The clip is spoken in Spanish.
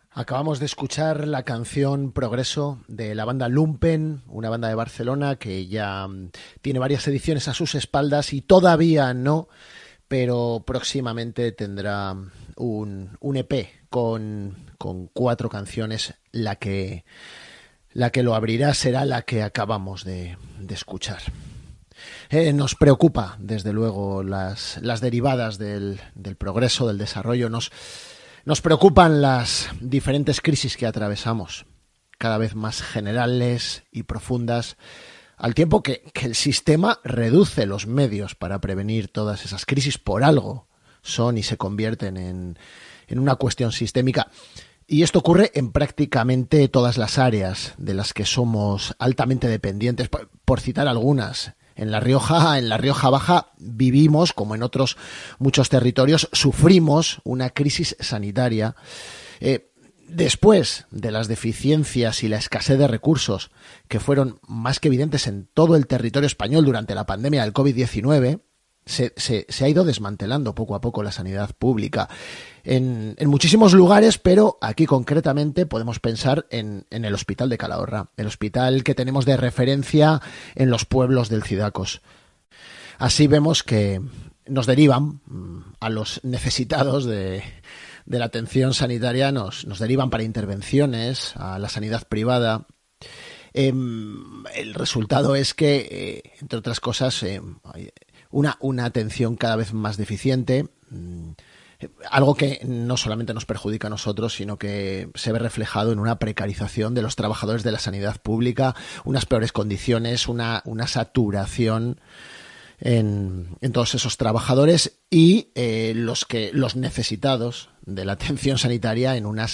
Acabamos de escuchar la canción Progreso de la banda Lumpen, una banda de Barcelona que ya tiene varias ediciones a sus espaldas y todavía no, pero próximamente tendrá un EP con 4 canciones. La que lo abrirá será la que acabamos de escuchar. Nos preocupa, desde luego, las derivadas del progreso, del desarrollo. Nos preocupan las diferentes crisis que atravesamos, cada vez más generales y profundas, al tiempo que el sistema reduce los medios para prevenir todas esas crisis. Por algo son y se convierten en una cuestión sistémica. Y esto ocurre en prácticamente todas las áreas de las que somos altamente dependientes. Por citar algunas, en La Rioja Baja vivimos, como en otros muchos territorios, sufrimos una crisis sanitaria. Después de las deficiencias y la escasez de recursos que fueron más que evidentes en todo el territorio español durante la pandemia del COVID-19, se ha ido desmantelando poco a poco la sanidad pública en muchísimos lugares, pero aquí concretamente podemos pensar en el Hospital de Calahorra, el hospital que tenemos de referencia en los pueblos del Cidacos. Así vemos que nos derivan a los necesitados de la atención sanitaria, nos derivan para intervenciones a la sanidad privada. El resultado es que, entre otras cosas, una atención cada vez más deficiente, algo que no solamente nos perjudica a nosotros, sino que se ve reflejado en una precarización de los trabajadores de la sanidad pública, unas peores condiciones, una saturación en todos esos trabajadores y los necesitados de la atención sanitaria en unas